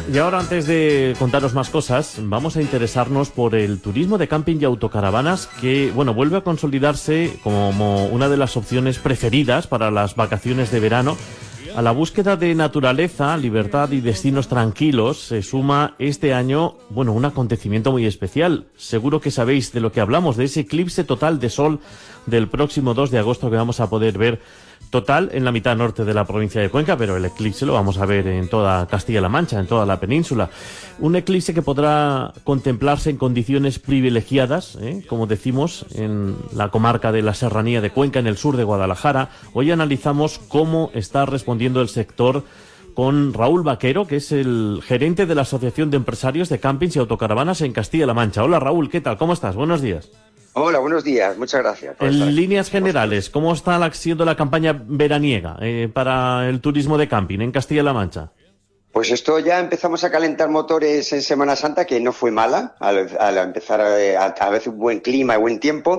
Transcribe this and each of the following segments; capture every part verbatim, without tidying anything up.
Y ahora, antes de contaros más cosas, vamos a interesarnos por el turismo de camping y autocaravanas, que, bueno, vuelve a consolidarse como una de las opciones preferidas para las vacaciones de verano. A la búsqueda de naturaleza, libertad y destinos tranquilos se suma este año, bueno, un acontecimiento muy especial. Seguro que sabéis de lo que hablamos, de ese eclipse total de sol del próximo dos de agosto que vamos a poder ver total en la mitad norte de la provincia de Cuenca, pero el eclipse lo vamos a ver en toda Castilla-La Mancha, en toda la península. Un eclipse que podrá contemplarse en condiciones privilegiadas, ¿eh? como decimos, en la comarca de la Serranía de Cuenca, en el sur de Guadalajara. Hoy analizamos cómo está respondiendo el sector con Raúl Vaquero, que es el gerente de la Asociación de Empresarios de Campings y Autocaravanas en Castilla-La Mancha. Hola Raúl, ¿qué tal? ¿Cómo estás? Buenos días. Hola, buenos días, muchas gracias. En líneas generales, ¿cómo está la, siendo la campaña veraniega eh, para el turismo de camping en Castilla-La Mancha? Pues esto ya empezamos a calentar motores en Semana Santa, que no fue mala, al, al empezar a, a veces un buen clima y buen tiempo,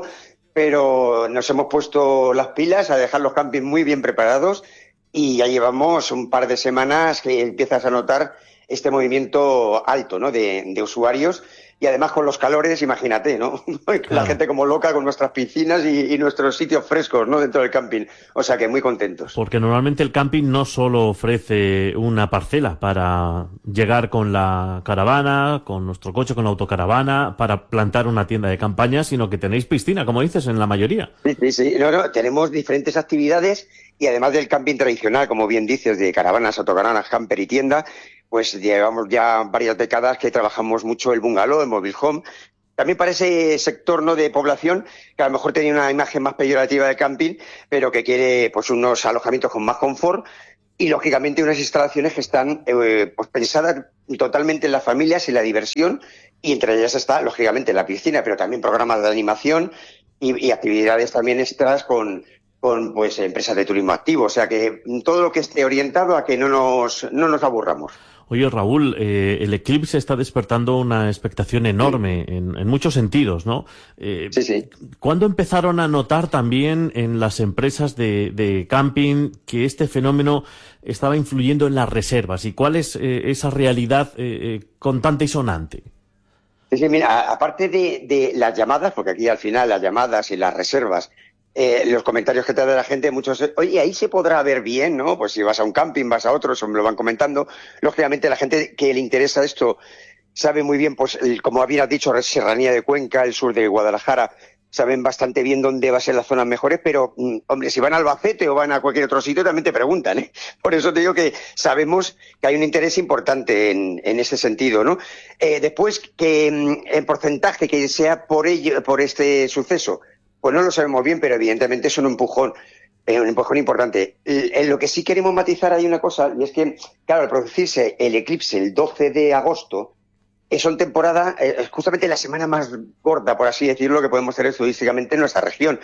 pero nos hemos puesto las pilas a dejar los campings muy bien preparados y ya llevamos un par de semanas que empiezas a notar este movimiento alto, ¿no?, de, de usuarios. Y además con los calores, imagínate, ¿no? La Claro. gente como loca con nuestras piscinas y, y nuestros sitios frescos, ¿no?, dentro del camping. O sea que muy contentos. Porque normalmente el camping no solo ofrece una parcela para llegar con la caravana, con nuestro coche, con la autocaravana, para plantar una tienda de campaña, sino que tenéis piscina, como dices, en la mayoría. Sí, sí, sí. No, no, tenemos diferentes actividades y además del camping tradicional, como bien dices, de caravanas, autocaravanas, camper y tienda, pues llevamos ya varias décadas que trabajamos mucho el bungalow, el mobile home. También para ese sector, ¿no?, de población que a lo mejor tenía una imagen más peyorativa de camping, pero que quiere pues unos alojamientos con más confort y lógicamente unas instalaciones que están eh, pues pensadas totalmente en las familias y la diversión, y entre ellas está lógicamente la piscina, pero también programas de animación y, y actividades también extras con con pues empresas de turismo activo, o sea que todo lo que esté orientado a que no nos no nos aburramos. Oye, Raúl, eh, el eclipse está despertando una expectación enorme sí. en, en muchos sentidos, ¿no? Eh, sí, sí. ¿Cuándo empezaron a notar también en las empresas de, de camping que este fenómeno estaba influyendo en las reservas? ¿Y cuál es eh, esa realidad eh, eh, contante y sonante? Sí, sí, mira, aparte de, de las llamadas, porque aquí al final las llamadas y las reservas, Eh, los comentarios que te da la gente, muchos, oye, ahí se podrá ver bien, ¿no? Pues si vas a un camping, vas a otro, eso me lo van comentando. Lógicamente la gente que le interesa esto sabe muy bien, pues el, como habías dicho, Serranía de Cuenca, el sur de Guadalajara, saben bastante bien dónde va a ser las zonas mejores, pero, hombre, si van a Albacete o van a cualquier otro sitio también te preguntan, ¿eh? Por eso te digo que sabemos que hay un interés importante en, en ese sentido, ¿no? Eh, después, que en porcentaje que sea por ello, por este suceso, pues no lo sabemos bien, pero evidentemente es un empujón, eh, un empujón importante. En lo que sí queremos matizar hay una cosa, y es que, claro, al producirse el eclipse el doce de agosto, son temporada, eh, justamente la semana más gorda, por así decirlo, que podemos tener turísticamente en nuestra región.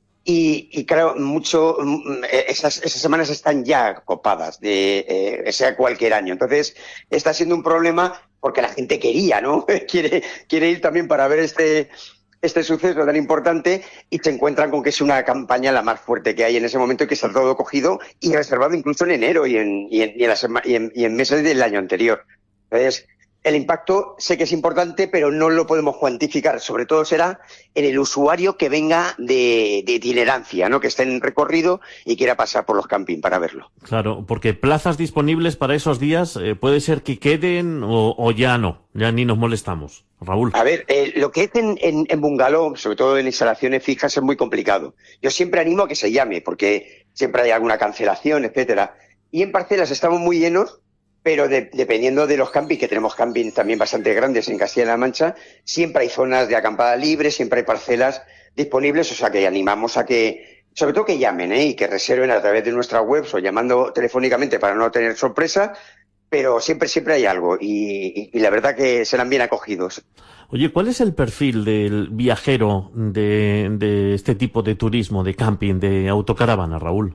Y, y claro, mucho, esas, esas semanas están ya copadas, de eh, sea cualquier año. Entonces, está siendo un problema porque la gente quería, ¿no? quiere, quiere ir también para ver este... este suceso tan importante y se encuentran con que es una campaña la más fuerte que hay en ese momento y que está todo cogido y reservado incluso en enero y en, y en, y en, la sema, y en, y en meses del año anterior. Entonces, el impacto sé que es importante, pero no lo podemos cuantificar. Sobre todo será en el usuario que venga de, de itinerancia, ¿no?, que esté en recorrido y quiera pasar por los campings para verlo. Claro, porque plazas disponibles para esos días eh, puede ser que queden o, o ya no, ya ni nos molestamos. Raúl. A ver, eh, lo que es en, en, en bungalow, sobre todo en instalaciones fijas, es muy complicado. Yo siempre animo a que se llame, porque siempre hay alguna cancelación, etcétera. Y en parcelas estamos muy llenos, pero de, dependiendo de los campings, que tenemos campings también bastante grandes en Castilla-La Mancha, siempre hay zonas de acampada libre, siempre hay parcelas disponibles, o sea que animamos a que, sobre todo que llamen, ¿eh?, y que reserven a través de nuestra web o llamando telefónicamente para no tener sorpresa, pero siempre, siempre hay algo y, y, y la verdad que serán bien acogidos. Oye, ¿cuál es el perfil del viajero de, de este tipo de turismo, de camping, de autocaravana, Raúl?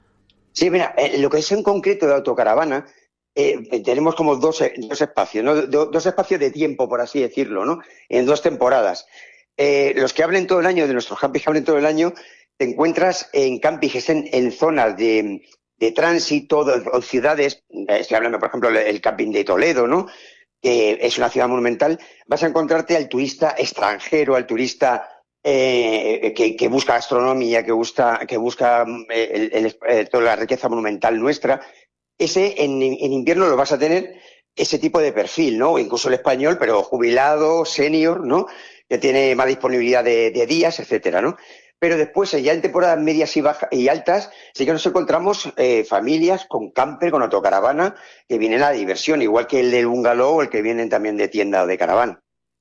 Sí, mira, eh, lo que es en concreto de autocaravana, eh, tenemos como dos, dos espacios, ¿no? Do, dos espacios de tiempo, por así decirlo, ¿no?, en dos temporadas. Eh, los que hablen todo el año, de nuestros campings que hablen todo el año, te encuentras en campings que estén en zonas de de tránsito, de, o ciudades, estoy hablando, por ejemplo, el camping de Toledo, ¿no? Que es una ciudad monumental, vas a encontrarte al turista extranjero, al turista eh, que, que busca gastronomía, que busca, que busca el, el, el, toda la riqueza monumental nuestra. Ese en, en invierno lo vas a tener ese tipo de perfil, ¿no? Incluso el español, pero jubilado, senior, ¿no? Que tiene más disponibilidad de, de días, etcétera, ¿no? Pero después, ya en temporadas medias y bajas y altas, sí que nos encontramos eh, familias con camper, con autocaravana, que vienen a la diversión, igual que el del bungalow o el que vienen también de tienda o de caravana.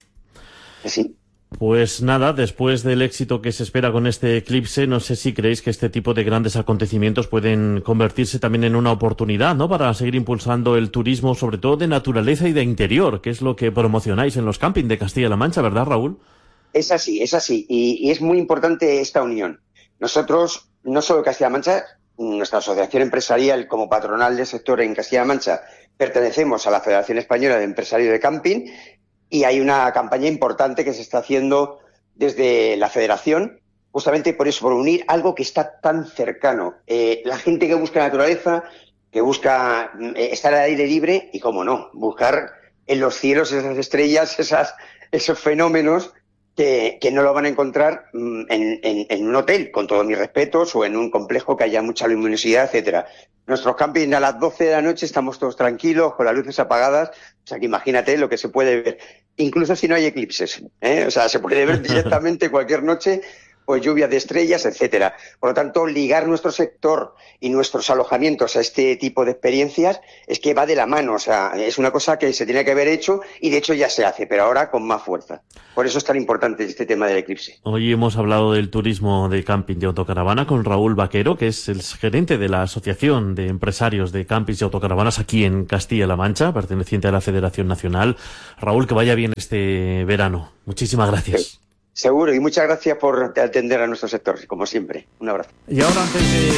Así. Pues nada, después del éxito que se espera con este eclipse, no sé si creéis que este tipo de grandes acontecimientos pueden convertirse también en una oportunidad, ¿no?, para seguir impulsando el turismo, sobre todo de naturaleza y de interior, que es lo que promocionáis en los campings de Castilla-La Mancha, ¿verdad, Raúl? Es así, es así. Y, y es muy importante esta unión. Nosotros, no solo Castilla-La Mancha, nuestra asociación empresarial como patronal del sector en Castilla-La Mancha, pertenecemos a la Federación Española de Empresarios de Camping, y hay una campaña importante que se está haciendo desde la Federación, justamente por eso, por unir algo que está tan cercano. Eh, la gente que busca naturaleza, que busca eh, estar al aire libre y, cómo no, buscar en los cielos esas estrellas, esas, esos fenómenos que, que no lo van a encontrar en, en, en un hotel, con todos mis respetos, o en un complejo que haya mucha luminosidad, etcétera. Nuestros campings a las doce de la noche estamos todos tranquilos, con las luces apagadas, o sea que imagínate lo que se puede ver, incluso si no hay eclipses, ¿eh? O sea, se puede ver directamente cualquier noche, pues lluvia de estrellas, etcétera. Por lo tanto, ligar nuestro sector y nuestros alojamientos a este tipo de experiencias es que va de la mano, o sea, es una cosa que se tiene que haber hecho y de hecho ya se hace, pero ahora con más fuerza. Por eso es tan importante este tema del eclipse. Hoy hemos hablado del turismo de camping y autocaravana con Raúl Vaquero, que es el gerente de la Asociación de Empresarios de Campings y Autocaravanas aquí en Castilla-La Mancha, perteneciente a la Federación Nacional. Raúl, que vaya bien este verano. Muchísimas gracias. Sí. Seguro, y muchas gracias por atender a nuestro sector, como siempre. Un abrazo. Y ahora, antes de